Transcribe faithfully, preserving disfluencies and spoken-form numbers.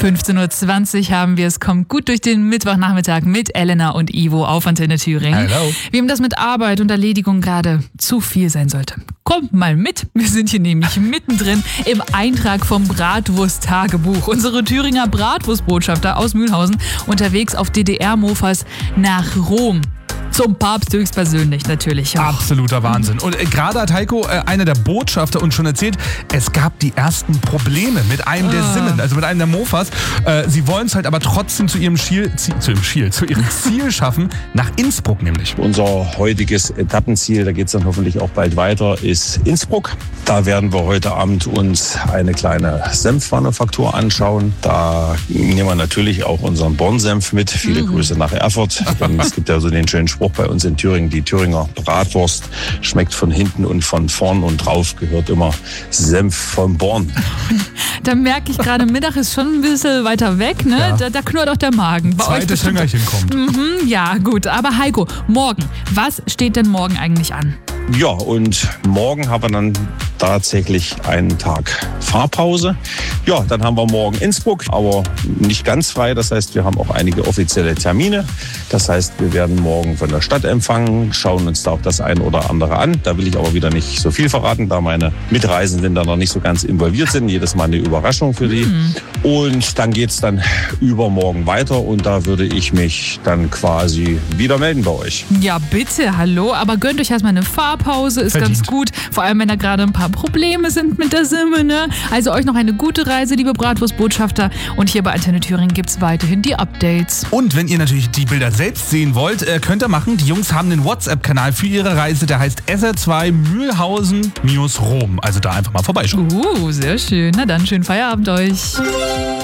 fünfzehn Uhr zwanzig haben wir es. Kommt gut durch den Mittwochnachmittag mit Elena und Ivo auf Antenne Thüringen. Hallo. Wem das mit Arbeit und Erledigung gerade zu viel sein sollte, kommt mal mit. Wir sind hier nämlich mittendrin im Eintrag vom Bratwurst-Tagebuch. Unsere Thüringer Bratwurstbotschafter aus Mühlhausen unterwegs auf D D R-Mofas nach Rom. Zum Papst höchstpersönlich natürlich. Ja. Absoluter Wahnsinn. Und äh, gerade hat Heiko, äh, einer der Botschafter, uns schon erzählt, es gab die ersten Probleme mit einem der Ah. Simmen, also mit einem der Mofas. Äh, sie wollen es halt aber trotzdem zu ihrem Ziel, zie- zu ihrem Ziel, zu ihrem Ziel schaffen, nach Innsbruck nämlich. Unser heutiges Etappenziel, da geht es dann hoffentlich auch bald weiter, ist Innsbruck. Da werden wir heute Abend uns eine kleine Senfmanufaktur anschauen. Da nehmen wir natürlich auch unseren Bornsenf mit. Viele Grüße nach Erfurt. Denn es gibt ja so den schönen Spruch bei uns in Thüringen, die Thüringer Bratwurst schmeckt von hinten und von vorn und drauf gehört immer Senf vom Born. Da merke ich gerade, Mittag ist schon ein bisschen weiter weg, ne? Ja. Da, da knurrt auch der Magen. Bei euch Zweites bestimmt- Hüngerchen kommt. Mhm, ja, gut. Aber Heiko, morgen. Was steht denn morgen eigentlich an? Ja, und morgen haben wir dann tatsächlich einen Tag Fahrpause. Ja, dann haben wir morgen Innsbruck, aber nicht ganz frei. Das heißt, wir haben auch einige offizielle Termine. Das heißt, wir werden morgen von der Stadt empfangen, schauen uns da auch das ein oder andere an. Da will ich aber wieder nicht so viel verraten, da meine Mitreisenden da noch nicht so ganz involviert sind. Jedes Mal eine Überraschung für die. Mhm. Und dann geht's dann übermorgen weiter und da würde ich mich dann quasi wieder melden bei euch. Ja, bitte, hallo. Aber gönnt euch erstmal eine Fahrpause, ist Verdient. ganz gut. Vor allem, wenn da gerade ein paar Probleme sind mit der Simme, ne? Also euch noch eine gute Reise, liebe Bratwurstbotschafter. Und hier bei Antenne Thüringen gibt's weiterhin die Updates. Und wenn ihr natürlich die Bilder selbst sehen wollt, äh, könnt ihr machen. Die Jungs haben einen WhatsApp-Kanal für ihre Reise, der heißt S R zwei Mühlhausen-Rom. Also da einfach mal vorbeischauen. Uh, sehr schön. Na dann, schönen Feierabend euch.